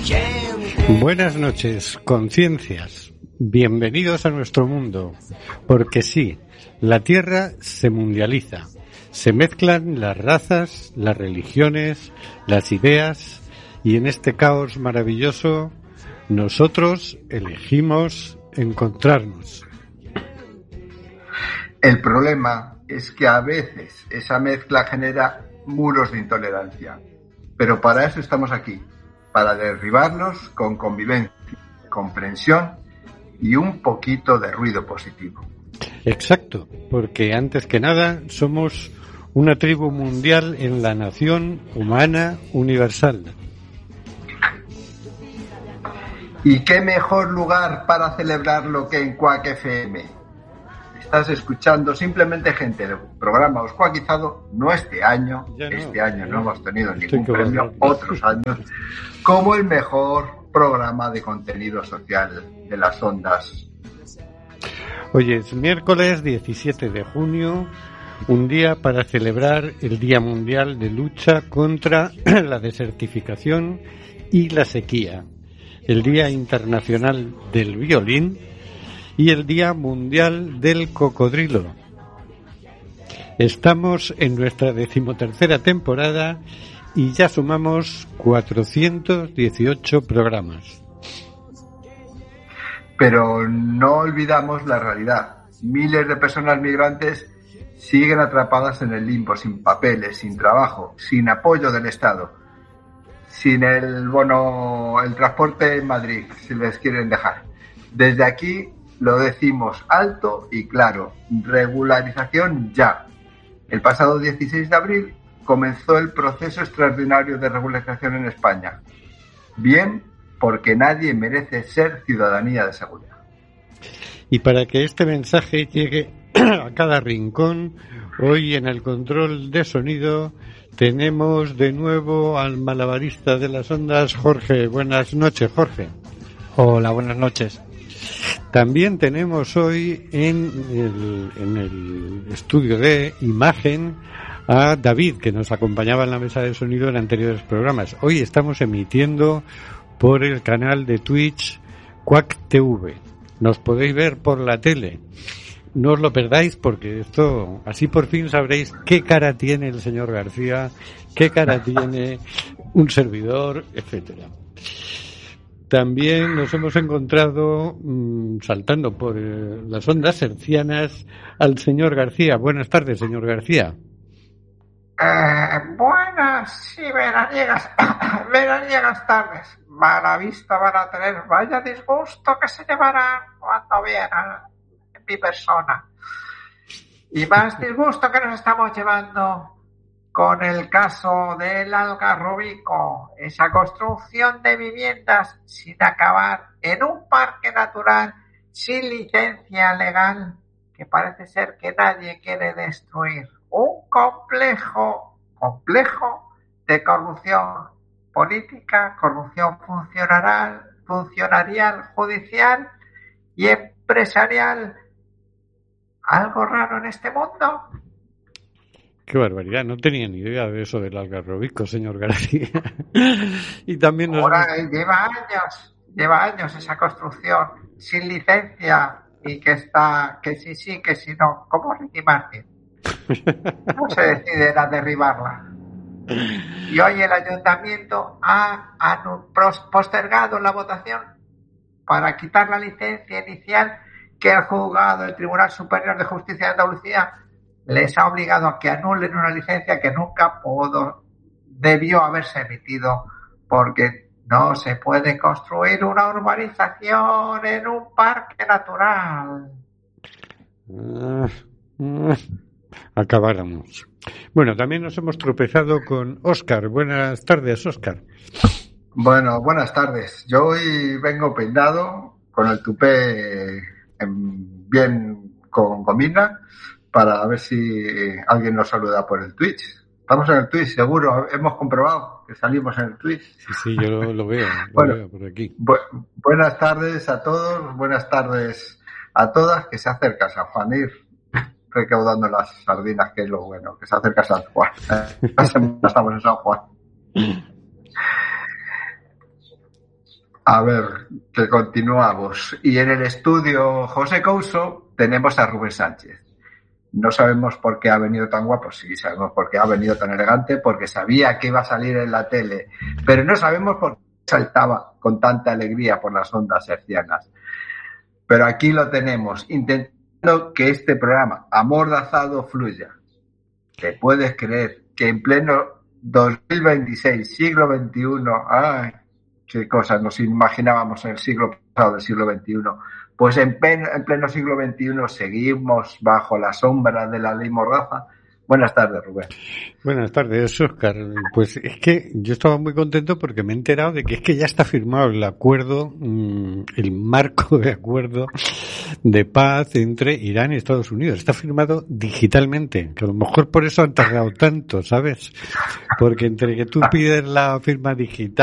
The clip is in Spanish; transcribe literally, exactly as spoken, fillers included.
Buenas noches, conciencias. Bienvenidos a nuestro mundo. Porque sí, la Tierra se mundializa. Se mezclan las razas, las religiones, las ideas, y en este caos maravilloso nosotros elegimos encontrarnos. El problema es que a veces esa mezcla genera muros de intolerancia. Pero para eso estamos aquí, para derribarlos con convivencia, comprensión y un poquito de ruido positivo. Exacto, porque antes que nada somos una tribu mundial en la nación humana universal. ¿Y qué mejor lugar para celebrarlo que en Quack F M? Estás escuchando simplemente gente del programa Oscuaquizado, no este año, no, este año no hemos tenido ningún premio, otros años, como el mejor programa de contenido social de las ondas. Hoy es miércoles diecisiete de junio, un día para celebrar el Día Mundial de Lucha contra la Desertificación y la Sequía, el Día Internacional del Violín y el Día Mundial del Cocodrilo. Estamos en nuestra decimotercera temporada y ya sumamos cuatrocientos dieciocho programas. Pero no olvidamos la realidad. Miles de personas migrantes siguen atrapadas en el limbo, sin papeles, sin trabajo, sin apoyo del Estado, sin el bono, el transporte en Madrid, si les quieren dejar. Desde aquí lo decimos alto y claro, regularización ya. El pasado dieciséis de abril comenzó el proceso extraordinario de regularización en España. Bien, porque nadie merece ser ciudadanía de seguridad. Y para que este mensaje llegue a cada rincón, hoy en el control de sonido tenemos de nuevo al malabarista de las ondas, Jorge. Buenas noches, Jorge. Hola, buenas noches. También tenemos hoy en el, en el estudio de imagen a David, que nos acompañaba en la mesa de sonido en anteriores programas. Hoy estamos emitiendo por el canal de Twitch Quack T V. Nos podéis ver por la tele. No os lo perdáis porque esto, así por fin sabréis qué cara tiene el señor García, qué cara tiene un servidor, etcétera. También nos hemos encontrado mmm, saltando por eh, las ondas hercianas al señor García. Buenas tardes, señor García. Eh, buenas y veraniegas, veraniegas tardes. Mala vista van a tener, vaya disgusto que se llevarán cuando vieran mi persona. Y más disgusto que nos estamos llevando con el caso del Algarrobico, esa construcción de viviendas sin acabar en un parque natural sin licencia legal que parece ser que nadie quiere destruir. Un complejo, complejo de corrupción política, corrupción funcionarial, funcionarial, judicial y empresarial. ¿Algo raro en este mundo? Qué barbaridad, no tenía ni idea de eso del Algarrobico, señor García. Y también nos... Ahora lleva años, lleva años esa construcción sin licencia y que está, que sí, sí, que sí, no, como Ricky Martin. No se deciden a derribarla. Y hoy el ayuntamiento ha, ha postergado la votación para quitar la licencia inicial que el juzgado, el Tribunal Superior de Justicia de Andalucía, les ha obligado a que anulen una licencia que nunca pudo, debió haberse emitido, porque no se puede construir una urbanización en un parque natural. Uh, uh, acabáramos. Bueno, también nos hemos tropezado con Óscar. Buenas tardes, Óscar. Bueno, buenas tardes. Yo hoy vengo peinado, con el tupé en, bien con gomina, para ver si alguien nos saluda por el Twitch. Estamos en el Twitch, seguro. Hemos comprobado que salimos en el Twitch. Sí, sí, yo lo, lo veo. Lo bueno, veo por aquí. Bu- buenas tardes a todos. Buenas tardes a todas. Que se acerca San Juan, ir recaudando las sardinas, que es lo bueno. Que se acerca San Juan. Esta semana estamos en San Juan. A ver, que continuamos. Y en el estudio José Couso tenemos a Rubén Sánchez. No sabemos por qué ha venido tan guapo, sí sabemos por qué ha venido tan elegante, porque sabía que iba a salir en la tele, pero no sabemos por qué saltaba con tanta alegría por las ondas hercianas. Pero aquí lo tenemos, intentando que este programa amordazado fluya. ¿Te puedes creer que en pleno dos mil veintiséis, siglo veintiuno, ay, qué cosas nos imaginábamos en el siglo pasado del siglo veintiuno, pues en pleno, en pleno siglo veintiuno seguimos bajo la sombra de la ley Mordaza? Buenas tardes, Rubén. Buenas tardes, Óscar. Pues es que yo estaba muy contento porque me he enterado de que es que ya está firmado el acuerdo, el marco de acuerdo de paz entre Irán y Estados Unidos. Está firmado digitalmente, que a lo mejor por eso han tardado tanto, ¿sabes? Porque entre que tú pides la firma digital